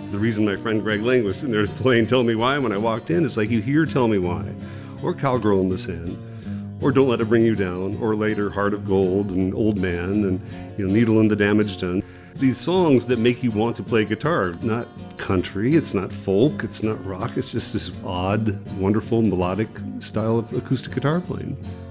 The reason my friend Greg Lang was sitting there playing Tell Me Why when I walked in, it's like you hear Tell Me Why, or Cowgirl in the Sand, or Don't Let It Bring You Down, or later Heart of Gold and Old Man and Needle in the Damage Done. These songs that make you want to play guitar, not country, it's not folk, it's not rock, it's just this odd, wonderful, melodic style of acoustic guitar playing.